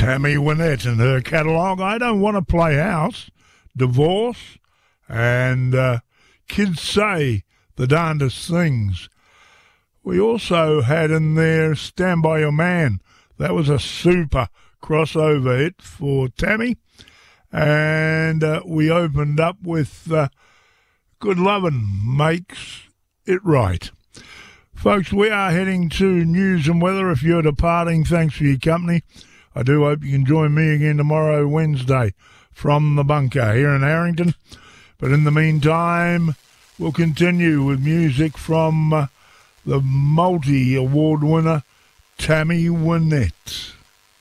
Tammy Wynette and her catalogue, I Don't Want to Play House, Divorce, and Kids Say the Darndest Things. We also had in there Stand By Your Man. That was a super crossover hit for Tammy. And we opened up with Good Lovin' Makes It Right. Folks, we are heading to news and weather. If you're departing, thanks for your company. I do hope you can join me again tomorrow, Wednesday, from the bunker here in Harrington. But in the meantime, we'll continue with music from the multi-award winner, Tammy Wynette.